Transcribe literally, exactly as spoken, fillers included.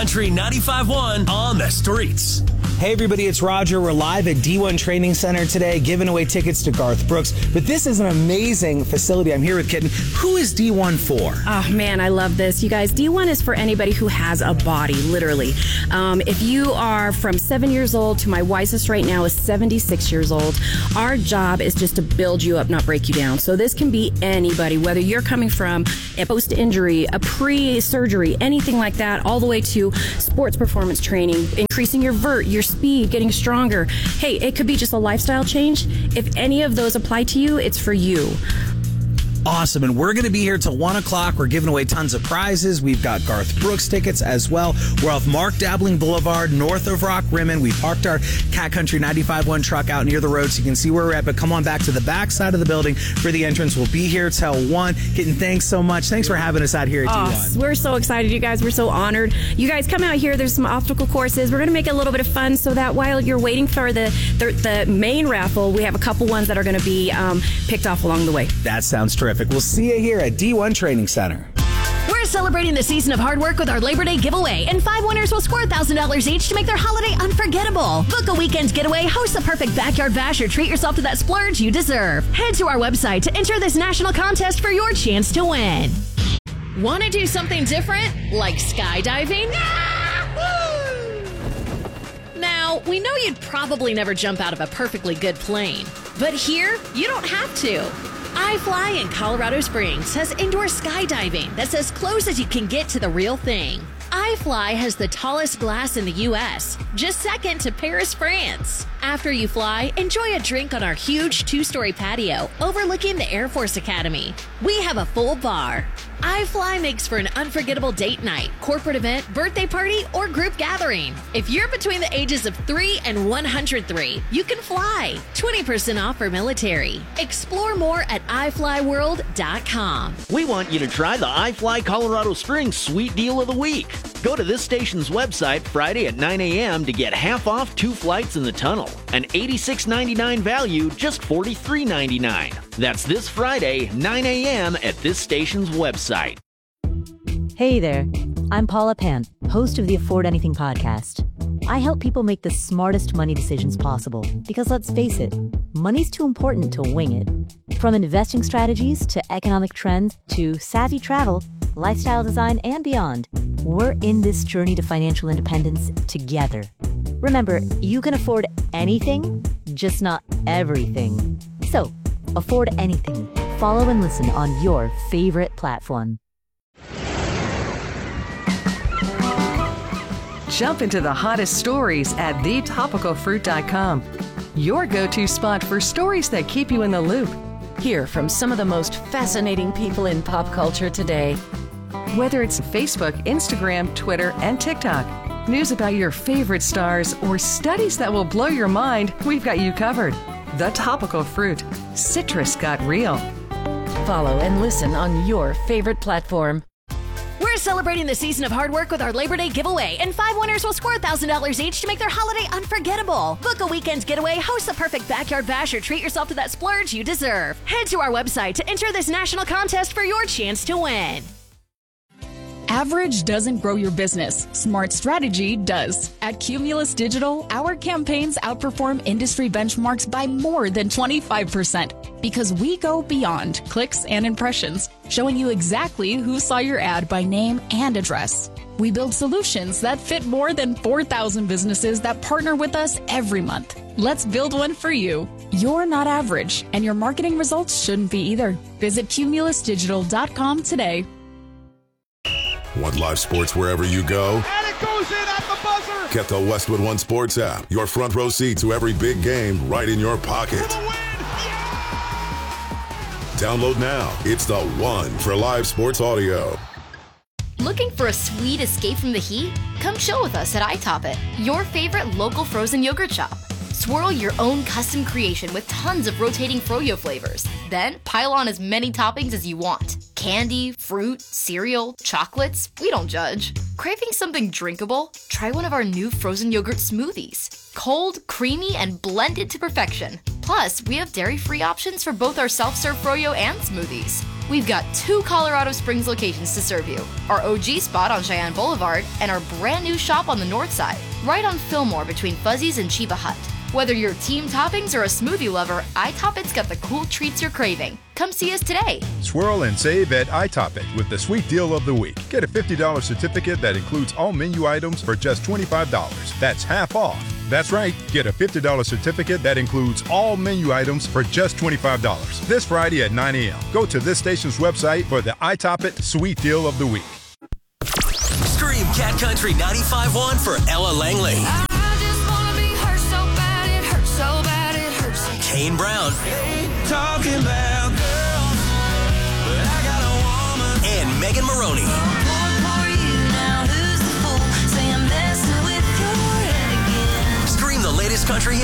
Country ninety-five point one on the streets. Hey everybody, it's Roger. We're live at D one Training Center today, giving away tickets to Garth Brooks. But this is an amazing facility. I'm here with Kitten. Who is D one for? Oh man, I love this. You guys, D one is for anybody who has a body, literally. Um, if you are from seven years old to my wisest right now is seventy-six years old, our job is just to build you up, not break you down. So this can be anybody, whether you're coming from a post-injury, a pre-surgery, anything like that, all the way to sports performance training, increasing your vert, your speed, getting stronger. Hey, it could be just a lifestyle change. If any of those apply to you, it's for you. Awesome, and we're going to be here till one o'clock. We're giving away tons of prizes. We've got Garth Brooks tickets as well. We're off Mark Dabbling Boulevard, north of Rock Rimmon. We parked our Cat Country ninety-five point one truck out near the road so you can see where we're at, but come on back to the back side of the building for the entrance. We'll be here till one. Kitten, thanks so much. Thanks for having us out here at oh, D one. We're so excited, you guys. We're so honored. You guys come out here. There's some obstacle courses. We're going to make it a little bit of fun so that while you're waiting for the, the, the main raffle, we have a couple ones that are going to be um, picked off along the way. That sounds terrific. We'll see you here at D one Training Center. We're celebrating the season of hard work with our Labor Day giveaway, and five winners will score one thousand dollars each to make their holiday unforgettable. Book a weekend getaway, host the perfect backyard bash, or treat yourself to that splurge you deserve. Head to our website to enter this national contest for your chance to win. Want to do something different, like skydiving? Now, we know you'd probably never jump out of a perfectly good plane, but here, you don't have to. iFly in Colorado Springs has indoor skydiving that's as close as you can get to the real thing. iFly has the tallest glass in the U S, just second to Paris, France. After you fly, enjoy a drink on our huge two-story patio overlooking the Air Force Academy. We have a full bar. iFly makes for an unforgettable date night, corporate event, birthday party, or group gathering. If you're between the ages of three and one hundred three, you can fly. twenty percent off for military. Explore more at i fly world dot com. We want you to try the iFly Colorado Springs Sweet Deal of the Week. Go to this station's website Friday at nine a.m. to get half off two flights in the tunnel. An eighty-six ninety-nine value, just forty-three ninety-nine. That's this Friday, nine a.m. at this station's website. Hey there, I'm Paula Pant, host of the Afford Anything podcast. I help people make the smartest money decisions possible because let's face it, money's too important to wing it. From investing strategies to economic trends to savvy travel, lifestyle design, and beyond, we're in this journey to financial independence together. Remember, you can afford anything, just not everything. So, afford anything. Follow and listen on your favorite platform. Jump into the hottest stories at the topical fruit dot com. Your go-to spot for stories that keep you in the loop. Hear from some of the most fascinating people in pop culture today. Whether it's Facebook, Instagram, Twitter, and TikTok, news about your favorite stars, or studies that will blow your mind, we've got you covered. The Topical Fruit. Citrus got real. Follow and listen on your favorite platform. We're celebrating the season of hard work with our Labor Day giveaway, and five winners will score one thousand dollars each to make their holiday unforgettable. Book a weekend getaway, host the perfect backyard bash, or treat yourself to that splurge you deserve. Head to our website to enter this national contest for your chance to win. Average doesn't grow your business. Smart strategy does. At Cumulus Digital, our campaigns outperform industry benchmarks by more than twenty-five percent because we go beyond clicks and impressions, showing you exactly who saw your ad by name and address. We build solutions that fit more than four thousand businesses that partner with us every month. Let's build one for you. You're not average, and your marketing results shouldn't be either. Visit cumulus digital dot com today. Want live sports wherever you go? And it goes in at the buzzer! Get the Westwood One Sports app. Your front row seat to every big game right in your pocket. Download now. It's the one for live sports audio. Looking for a sweet escape from the heat? Come chill with us at iTop It, your favorite local frozen yogurt shop. Swirl your own custom creation with tons of rotating froyo flavors. Then pile on as many toppings as you want. Candy, fruit, cereal, chocolates, we don't judge. Craving something drinkable? Try one of our new frozen yogurt smoothies. Cold, creamy, and blended to perfection. Plus Plus, we have dairy-free options for both our self-serve froyo and smoothies. We've got two Colorado Springs locations to serve you. Our O G spot on Cheyenne Boulevard and our brand new shop on the north side, right on Fillmore between Fuzzy's and Chiba Hut. Whether you're team toppings or a smoothie lover, iToppit's got the cool treats you're craving. Come see us today. Swirl and save at iToppit with the sweet deal of the week. Get a fifty dollars certificate that includes all menu items for just twenty-five dollars. That's half off. That's right. Get a fifty dollars certificate that includes all menu items for just twenty-five dollars. This Friday at nine a.m. Go to this station's website for the iToppit sweet deal of the week. Stream Cat Country ninety-five point one for Ella Langley. I just wanna be hurt so bad, it hurts so bad, it hurts. Kane Brown. Ain't talking about girls, but I got a woman. And Megan Maroney. Now who's the fool? Say I'm messing with your head again. Stream the latest country